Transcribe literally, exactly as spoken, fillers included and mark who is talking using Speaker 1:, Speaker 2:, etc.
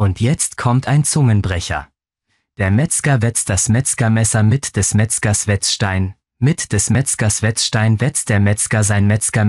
Speaker 1: Und jetzt kommt ein Zungenbrecher. Der Metzger wetzt das Metzgermesser mit des Metzgers Wetzstein. Mit des Metzgers Wetzstein wetzt der Metzger sein Metzger